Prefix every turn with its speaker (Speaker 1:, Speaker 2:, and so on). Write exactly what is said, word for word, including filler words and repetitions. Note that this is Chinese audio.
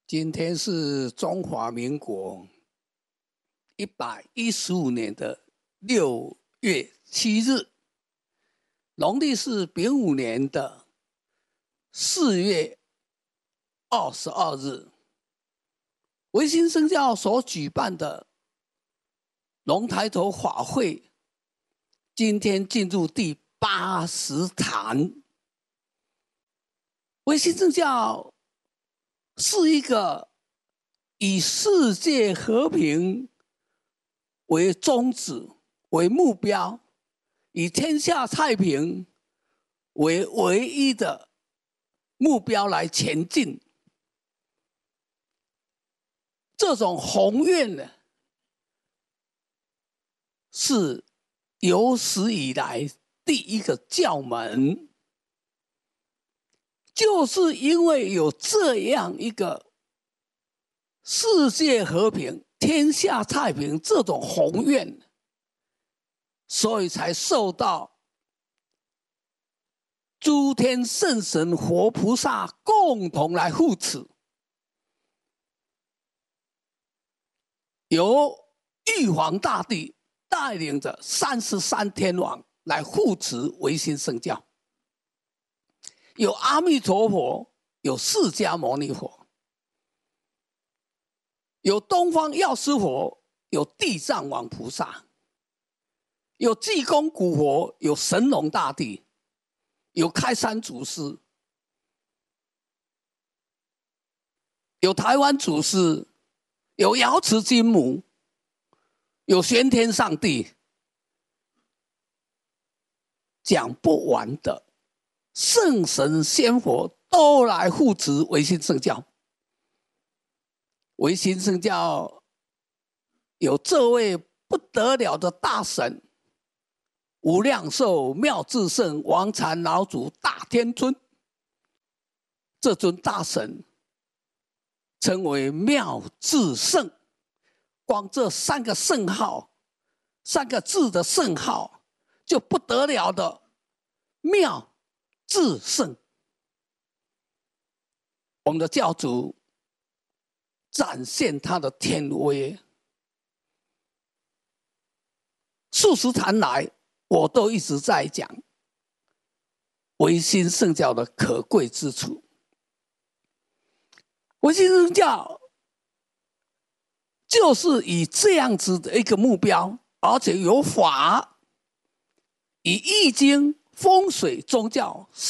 Speaker 1: 今天是中华民国一百一十五年的六月七日，农历是丙午年的四月二十二日。维新圣教所举办的龙抬头法会，今天进入第八十坛。维新圣教是一个以世界和平为宗旨、为目标，以天下太平为唯一的目标来前进。这种宏愿呢，是有史以来第一个教门。就是因为有这样一个世界和平、天下太平这种宏愿，所以才受到诸天圣神、活菩萨共同来护持，由玉皇大帝带领着三十三天王来护持维新圣教。有阿弥陀佛，有释迦牟尼佛，有东方药师佛，有地藏王菩萨，有济公古佛，有神农大帝，有开山祖师，有台湾祖师，有瑶池金母，有玄天上帝，讲不完的圣神仙佛都来护持维新圣教。维新圣教有这位不得了的大神无量寿妙智圣王禅老祖大天尊，这尊大神称为妙智圣。光这三个圣号，三个字的圣号就不得了的妙智圣。我们的教主展现他的天威，数十坛来我都一直在讲维新圣教的可贵之处。维新圣教就是以这样子的一个目标，而且有法，以易经、风水、宗教